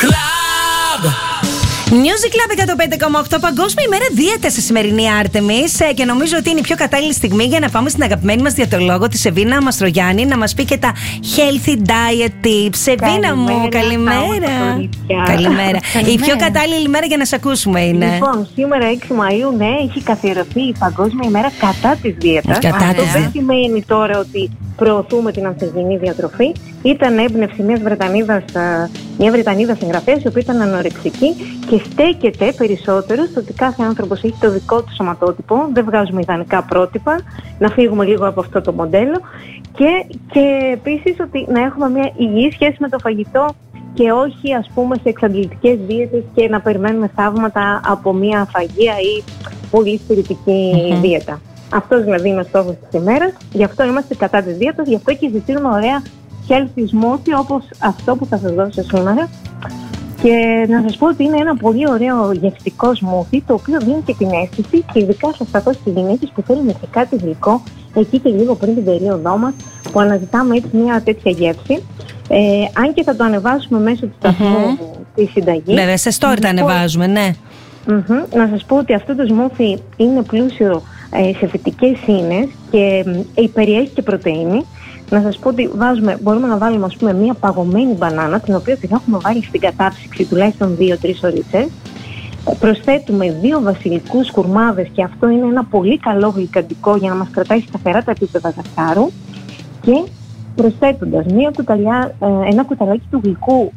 Club. Music Club 105,8, Παγκόσμια ημέρα δίαιτας στη σημερινή Άρτεμις. Και νομίζω ότι είναι η πιο κατάλληλη στιγμή για να πάμε στην αγαπημένη μας διαιτολόγο, τη Σεβίνα Μαστρογιάννη, να μας πει και τα healthy diet tips. Σεβίνα μου, καλημέρα. Καλημέρα. Η πιο κατάλληλη ημέρα για να σε ακούσουμε είναι. Λοιπόν, σήμερα 6 Μαΐου, ναι, έχει καθιερωθεί η Παγκόσμια ημέρα κατά της δίαιτας. Αυτό δεν σημαίνει τώρα ότι προωθούμε την ανθυγιεινή διατροφή. Ήταν έμπνευση μια Βρετανίδα συγγραφέα, η οποία ήταν ανορεξική και στέκεται περισσότερο στο ότι κάθε άνθρωπος έχει το δικό του σωματότυπο. Δεν βγάζουμε ιδανικά πρότυπα, να φύγουμε λίγο από αυτό το μοντέλο και επίσης ότι να έχουμε μια υγιή σχέση με το φαγητό και όχι, ας πούμε, σε εξαντλητικές δίαιτες και να περιμένουμε θαύματα από μια φαγία ή πολύ σπιριτική δίαιτα. Αυτός δηλαδή είναι ο στόχος της ημέρας, γι' αυτό είμαστε κατά της δίαιτας, γι' αυτό και ζητήσουμε ωραία healthy smoothie όπως αυτό που θα σας δώσω σήμερα. Και να σας πω ότι είναι ένα πολύ ωραίο γευστικό smoothie, το οποίο δίνει και την αίσθηση, και ειδικά θα σταθώ στις γυναίκες που θέλουν και κάτι γλυκό, εκεί και λίγο πριν την περίοδό μας, που αναζητάμε έτσι μια τέτοια γεύση. Αν και θα το ανεβάσουμε μέσω του σταθμού της συνταγής. Βέβαια, σε story τα ανεβάζουμε, ναι. Να σας πω ότι αυτό το smoothie είναι πλούσιο σε φυτικές ίνες και περιέχει και πρωτεΐνη. Να σας πω ότι μπορούμε να βάλουμε, ας πούμε, μία παγωμένη μπανάνα, την οποία την έχουμε βάλει στην κατάψυξη τουλάχιστον 2-3 ώρες. Προσθέτουμε 2 βασιλικούς κουρμάδες και αυτό είναι ένα πολύ καλό γλυκαντικό για να μας κρατάει σταθερά τα επίπεδα ζαχάρου. Και προσθέτοντας ένα κουταλάκι του γλυκού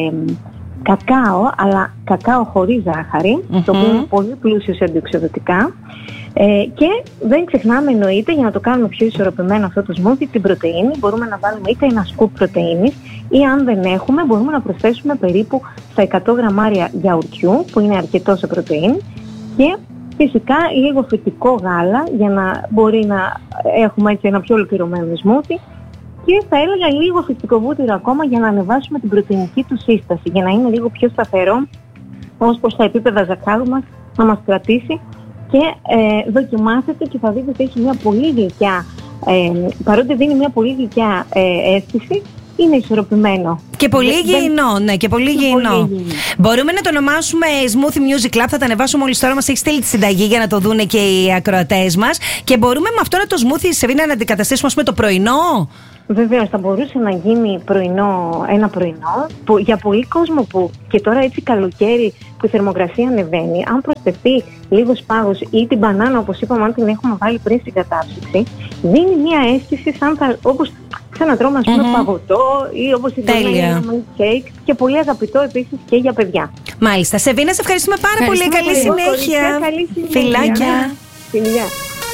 κακάο, αλλά κακάο χωρίς ζάχαρη, το οποίο είναι πολύ πλούσιο σε αντιοξυδοτικά. Και δεν ξεχνάμε, εννοείται, για να το κάνουμε πιο ισορροπημένο αυτό το smoothie, την πρωτεΐνη. Μπορούμε να βάλουμε είτε ένα σκουπ πρωτεΐνης, ή αν δεν έχουμε, μπορούμε να προσθέσουμε περίπου στα 100 γραμμάρια γιαουρτιού, που είναι αρκετό σε πρωτεΐνη, και φυσικά λίγο φυτικό γάλα, για να μπορεί να έχουμε έτσι ένα πιο ολοκληρωμένο smoothie. Και θα έλεγα λίγο φυτικό βούτυρο ακόμα για να ανεβάσουμε την πρωτεϊνική του σύσταση, για να είναι λίγο πιο σταθερό ως προς τα επίπεδα ζαχάρου μας, να μας κρατήσει. Και δοκιμάσετε και θα δείτε ότι έχει μια πολύ γλυκιά, παρότι δίνει μια πολύ γλυκιά αίσθηση, είναι ισορροπημένο. Και πολύ υγιεινό, ναι, και πολύ υγιεινό. Μπορούμε να το ονομάσουμε Smoothie Music Club, θα τα ανεβάσουμε μόλις τώρα, μας έχει στείλει τη συνταγή για να το δούνε και οι ακροατές μας. Και μπορούμε με αυτό το smoothie, Σεβίνα, να αντικαταστήσουμε, ας πούμε, το πρωινό. Βεβαίως, θα μπορούσε να γίνει ένα πρωινό για πολύ κόσμο που και τώρα έτσι καλοκαίρι που η θερμοκρασία ανεβαίνει, αν προσθεθεί λίγος πάγος ή την μπανάνα, όπως είπαμε, αν την έχουμε βάλει πριν στην κατάψυξη, δίνει μια αίσθηση όπως να τρώμε, ας πούμε, παγωτό ή όπως η ένα milkshake, και πολύ αγαπητό επίσης και για παιδιά. Μάλιστα. Σεβίνα, σε ευχαριστούμε πάρα πολύ. Καλή συνέχεια. Φιλάκια. Φιλιά.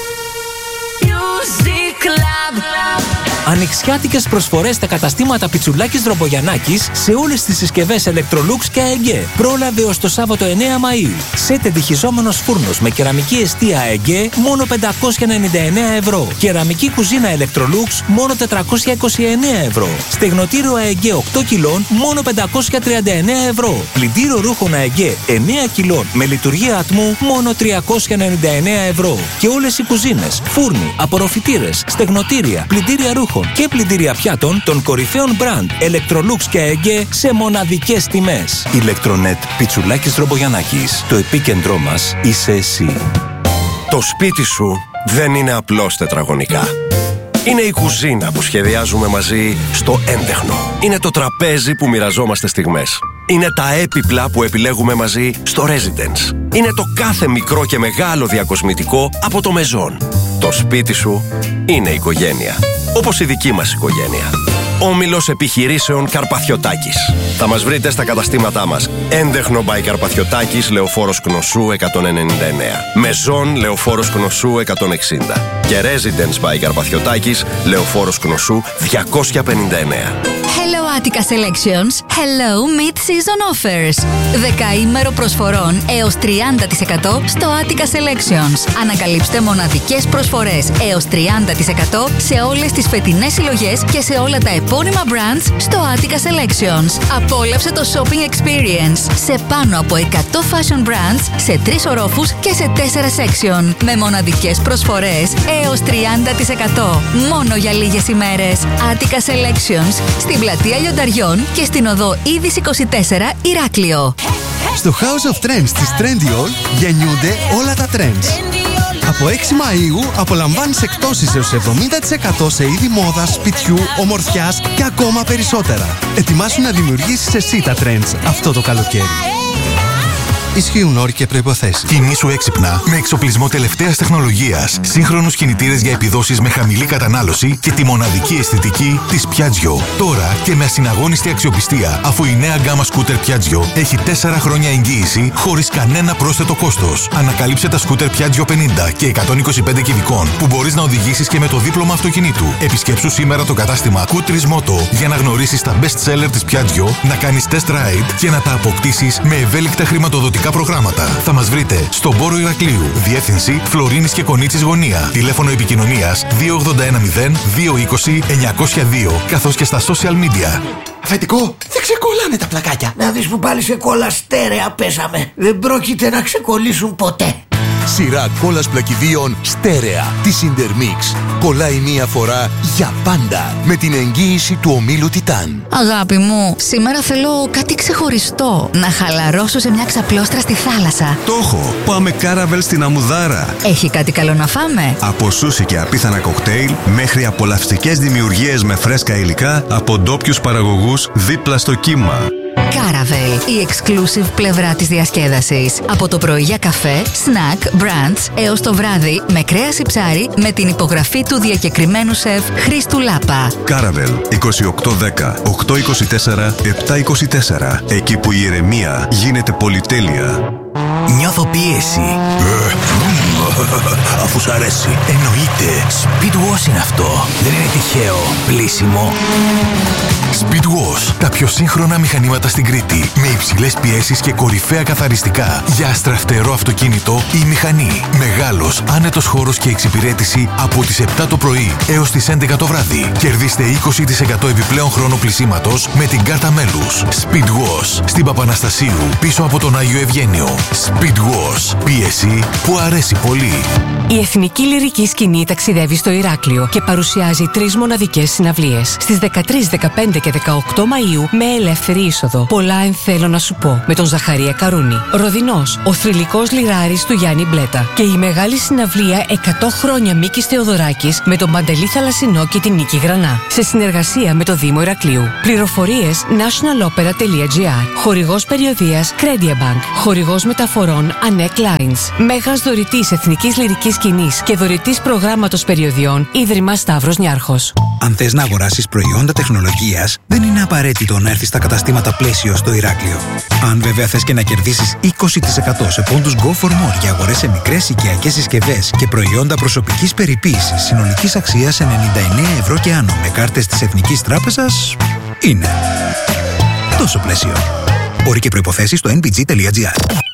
Ανοιξιάτικες προσφορές στα καταστήματα Πιτσουλάκης Δρομπογιαννάκης σε όλες τις συσκευές Electrolux και AEG. Πρόλαβε ως το Σάββατο 9 Μαΐου. Σετ εντυχιζόμενος φούρνος με κεραμική εστία AEG μόνο 599 ευρώ. Κεραμική κουζίνα Electrolux μόνο 429 ευρώ. Στεγνοτήριο AEG 8 κιλών μόνο 539 ευρώ. Πλυντήριο ρούχων AEG 9 κιλών με λειτουργία ατμού μόνο 399 ευρώ. Και όλες οι κουζίνες, φούρνοι, απορροφητήρες, στεγνοτήρια, πλυντήρια ρούχων και πλυντήρια πιάτων των κορυφαίων μπραντ Electrolux και AEG σε μοναδικές τιμές. Ηλεκτρονέτ Πιτσουλάκης Δρομπογιαννάκης. Το επίκεντρό μας είσαι εσύ. Το σπίτι σου δεν είναι απλώς τετραγωνικά. Είναι η κουζίνα που σχεδιάζουμε μαζί στο έντεχνο. Είναι το τραπέζι που μοιραζόμαστε στιγμές. Είναι τα έπιπλα που επιλέγουμε μαζί στο Residence. Είναι το κάθε μικρό και μεγάλο διακοσμητικό από το Maison. Το σπίτι σου είναι οικογένεια. Όπως η δική μας οικογένεια. Όμιλος επιχειρήσεων Καρπαθιωτάκης. Θα μας βρείτε στα καταστήματά μας. Έντεχνο by Καρπαθιωτάκης, Λεωφόρος Κνωσού 199. Μεζόν, Λεωφόρος Κνωσού 160. Και Residence by Καρπαθιωτάκης, Λεωφόρος Κνωσού 259. Hello Attica Selections, hello mid-season offers. Δεκαήμερο προσφορών έως 30% στο Attica Selections. Ανακαλύψτε μοναδικές προσφορές έως 30% σε όλες τις φετινές συλλογές και σε όλα τα επώνυμα brands στο Attica Selections. Απόλαυσε το shopping experience σε πάνω από 100 fashion brands σε 3 ορόφους και σε 4 section. Με μοναδικές προσφορές έως 30%. Μόνο για λίγες ημέρες. Attica Selections στην πλατεία Λιονταριών και στην οδό Ίδης 24 Ηράκλειο. Στο House of Trends της Trendyol γεννιούνται όλα τα trends. Από 6 Μαΐου απολαμβάνεις εκτόσεις έως 70% σε είδη μόδας, σπιτιού, ομορφιάς και ακόμα περισσότερα. Ετοιμάσου να δημιουργήσεις εσύ τα trends αυτό το καλοκαίρι. Ισχύουν όροι και προϋποθέσεις. Κινήσου έξυπνα με εξοπλισμό τελευταίας τεχνολογίας, σύγχρονους κινητήρες για επιδόσεις με χαμηλή κατανάλωση και τη μοναδική αισθητική της Piaggio. Τώρα και με ασυναγώνιστη αξιοπιστία, αφού η νέα γκάμα σκούτερ Piaggio έχει 4 χρόνια εγγύηση χωρίς κανένα πρόσθετο κόστος. Ανακαλύψε τα σκούτερ Piaggio 50 και 125 κυβικών που μπορείς να οδηγήσεις και με το δίπλωμα αυτοκινήτου. Επισκέψου σήμερα το κατάστημα Kutris Moto για να γνωρίσεις τα best seller της Piaggio, να κάνεις test ride και να τα αποκτήσεις με ευέλικτα χρηματοδοτικά προγράμματα. Θα μας βρείτε στον Πόρο Ηρακλείου, διεύθυνση Φλωρίνης και Κονίτσης Γωνία, τηλέφωνο επικοινωνίας 2810 220 902, καθώς και στα social media. Αφεντικό, δεν ξεκολλάνε τα πλακάκια. Να δεις που πάλι σε κόλλα στέρεα πέσαμε. Δεν πρόκειται να ξεκολλήσουν ποτέ. Σειρά κόλλας πλακιδίων στέρεα της Intermix. Κολλάει μία φορά για πάντα με την εγγύηση του ομίλου Τιτάν. Αγάπη μου, σήμερα θέλω κάτι ξεχωριστό. Να χαλαρώσω σε μια ξαπλώστρα στη θάλασσα. Το έχω. Πάμε Caravelle στην Αμουδάρα. Έχει κάτι καλό να φάμε? Από σούσι και απίθανα κοκτέιλ μέχρι απολαυστικές δημιουργίες με φρέσκα υλικά από ντόπιους παραγωγούς δίπλα στο κύμα. Caravelle, η exclusive πλευρά της διασκέδασης. Από το πρωί για καφέ, snack, brunch έως το βράδυ με κρέας ψάρι με την υπογραφή του διακεκριμένου σεφ Χρήστου Λάπα. Caravelle 2810 824 724. Εκεί που η ηρεμία γίνεται πολυτέλεια. Νιώθω πίεση. Αφού σ' αρέσει. Εννοείται. Speed Wash είναι αυτό. Δεν είναι τυχαίο. Πλήσιμο. Speed Wash, τα πιο σύγχρονα μηχανήματα στην Κρήτη. Με υψηλές πιέσεις και κορυφαία καθαριστικά. Για αστραφτερό αυτοκίνητο ή μηχανή. Μεγάλος, άνετος χώρος και εξυπηρέτηση από τις 7 το πρωί έως τις 11 το βράδυ. Κερδίστε 20% επιπλέον χρόνο πλησίματος με την κάρτα μέλους. Speed Wash, στην Παπαναστασίου, πίσω από τον Άγιο Ευγένιο. Speed Wash, πίεση που αρέσει πολύ. Η Εθνική Λυρική Σκηνή ταξιδεύει στο Ηράκλειο και παρουσιάζει 3 μοναδικές συναυλίες. Στις 13, 15 και 18 Μαΐου με ελεύθερη είσοδο. Πολλά εν θέλω να σου πω με τον Ζαχαρία Καρούνη. Ροδινός, ο θρυλικός λιράρης του Γιάννη Μπλέτα. Και η μεγάλη συναυλία 100 χρόνια Μίκης Θεοδωράκης με τον Παντελή Θαλασσινό και την Νίκη Γρανά. Σε συνεργασία με το Δήμο Ηρακλείου. Πληροφορίες nationalopera.gr. Χορηγός περιοδίας Crediabank. Χορηγός μεταφορών Anec Lines. Μέγας δωρητής Εθνικής Λυρικής Σκηνής και δωρητής προγράμματος περιοδιών Ίδρυμα Σταύρος Νιάρχος. Αν θες να αγοράσεις προϊόντα τεχνολογίας, δεν είναι απαραίτητο να έρθεις στα καταστήματα Πλαίσιο στο Ηράκλειο. Αν βέβαια θες και να κερδίσεις 20% σε πόντους Go for More για αγορές σε μικρές οικιακές συσκευές και προϊόντα προσωπικής περιποίησης συνολικής αξίας 99 ευρώ και άνω με κάρτες της Εθνικής Τράπεζας, είναι τόσο Πλαίσιο. Όροι και προϋποθέσεις στο nbg.gr.